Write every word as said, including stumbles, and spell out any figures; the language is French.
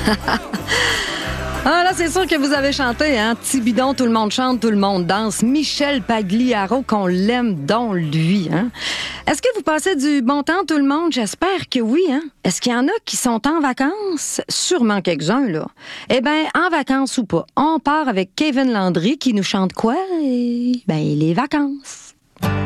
Ah là, c'est sûr que vous avez chanté, hein? Tibidon, tout le monde chante, tout le monde danse. Michel Pagliaro, qu'on l'aime donc lui, hein? Est-ce que vous passez du bon temps, tout le monde? J'espère que oui, hein? Est-ce qu'il y en a qui sont en vacances? Sûrement quelques-uns, là. Eh bien, en vacances ou pas, on part avec Kevin Landry qui nous chante quoi? Ben, les vacances.